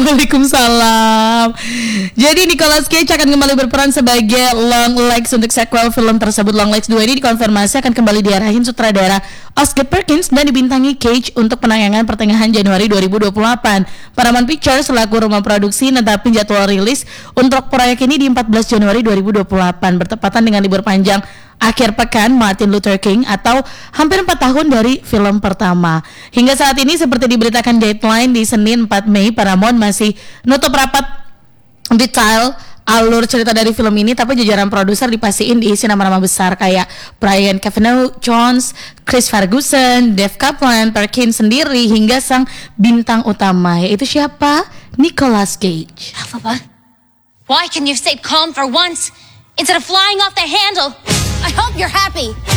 Waalaikumsalam. Jadi Nicolas Cage akan kembali berperan sebagai Longlegs untuk sequel film tersebut. Longlegs 2 ini dikonfirmasi akan kembali diarahin sutradara Oscar Perkins dan dibintangi Cage untuk penayangan pertengahan Januari 2028. Paramount Pictures selaku rumah produksi netapin jadwal rilis untuk proyek ini di 14 Januari 2028 bertepatan dengan libur panjang akhir pekan Martin Luther King atau hampir 4 tahun dari film pertama. Hingga saat ini seperti diberitakan Deadline di Senin 4 Mei, Paramount masih nutup rapat detail alur cerita dari film ini, tapi jajaran produser dipastiin diisi nama-nama besar kayak Brian Kavanaugh Jones, Chris Ferguson, Dave Kaplan, Perkins sendiri hingga sang bintang utama yaitu siapa? Nicolas Cage. Elphaba, why can you stay calm for once instead of flying off the handle? I hope you're happy.